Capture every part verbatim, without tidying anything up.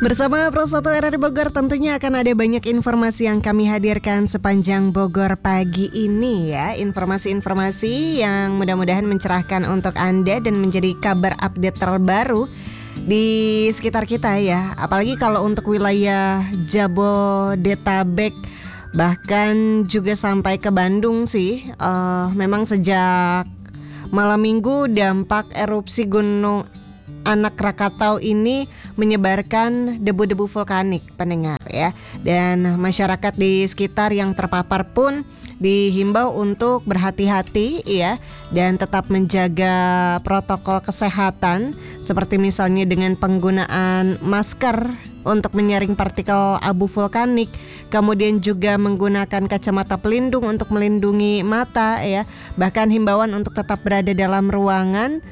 Bersama Pro satu R R I Bogor tentunya akan ada banyak informasi yang kami hadirkan sepanjang Bogor pagi ini ya. Informasi-informasi yang mudah-mudahan mencerahkan untuk Anda dan menjadi kabar update terbaru di sekitar kita ya. Apalagi kalau untuk wilayah Jabodetabek bahkan juga sampai ke Bandung sih. uh, Memang sejak malam minggu dampak erupsi Gunung Anak Rakatau ini menyebarkan debu-debu vulkanik pendengar ya. Dan masyarakat di sekitar yang terpapar pun dihimbau untuk berhati-hati ya, dan tetap menjaga protokol kesehatan seperti misalnya dengan penggunaan masker untuk menyaring partikel abu vulkanik, kemudian juga menggunakan kacamata pelindung untuk melindungi mata ya. Bahkan himbauan untuk tetap berada dalam ruangan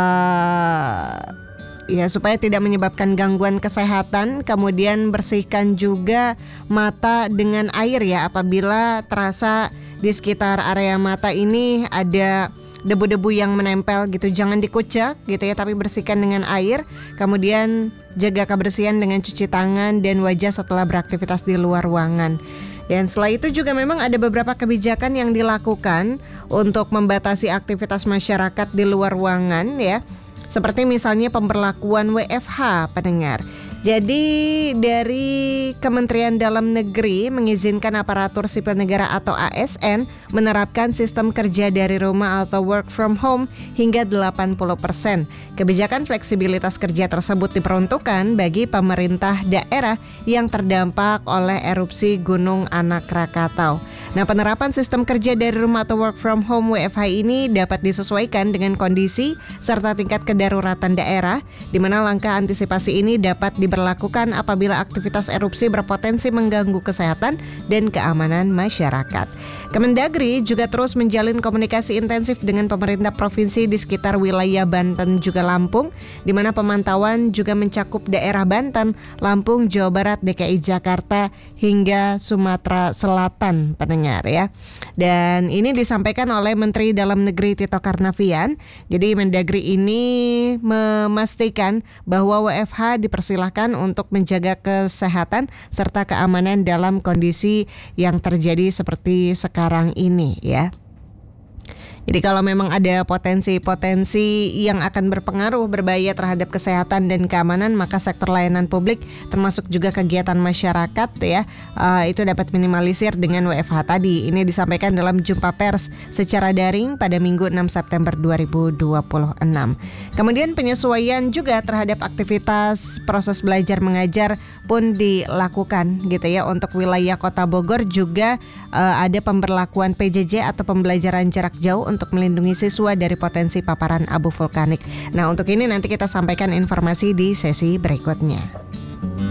uh, ya supaya tidak menyebabkan gangguan kesehatan. Kemudian bersihkan juga mata dengan air ya apabila terasa di sekitar area mata ini ada debu-debu yang menempel gitu. Jangan dikucek gitu ya, tapi bersihkan dengan air. Kemudian jaga kebersihan dengan cuci tangan dan wajah setelah beraktivitas di luar ruangan. Dan setelah itu juga memang ada beberapa kebijakan yang dilakukan untuk membatasi aktivitas masyarakat di luar ruangan ya. Seperti misalnya pemberlakuan W F H pendengar. Jadi dari Kementerian Dalam Negeri mengizinkan aparatur sipil negara atau A S N menerapkan sistem kerja dari rumah atau work from home hingga delapan puluh persen. Kebijakan fleksibilitas kerja tersebut diperuntukkan bagi pemerintah daerah yang terdampak oleh erupsi Gunung Anak Rakatau. Nah, penerapan sistem kerja dari rumah atau work from home W F H ini dapat disesuaikan dengan kondisi serta tingkat kedaruratan daerah, di mana langkah antisipasi ini dapat diberlakukan apabila aktivitas erupsi berpotensi mengganggu kesehatan dan keamanan masyarakat. Kemendagri juga terus menjalin komunikasi intensif dengan pemerintah provinsi di sekitar wilayah Banten juga Lampung, di mana pemantauan juga mencakup daerah Banten, Lampung, Jawa Barat, D K I Jakarta hingga Sumatera Selatan pendengar ya. Dan ini disampaikan oleh Menteri Dalam Negeri Tito Karnavian. Jadi Mendagri ini memastikan bahwa W F H dipersilahkan untuk menjaga kesehatan serta keamanan dalam kondisi yang terjadi seperti sekarang ini ya. Jadi kalau memang ada potensi-potensi yang akan berpengaruh berbahaya terhadap kesehatan dan keamanan, maka sektor layanan publik termasuk juga kegiatan masyarakat ya uh, itu dapat minimalisir dengan W F H tadi. Ini disampaikan dalam jumpa pers secara daring pada Minggu enam September dua ribu dua puluh enam. Kemudian penyesuaian juga terhadap aktivitas proses belajar mengajar pun dilakukan gitu ya. Untuk wilayah Kota Bogor juga uh, ada pemberlakuan P J J atau pembelajaran jarak jauh untuk melindungi siswa dari potensi paparan abu vulkanik. Nah, untuk ini nanti kita sampaikan informasi di sesi berikutnya.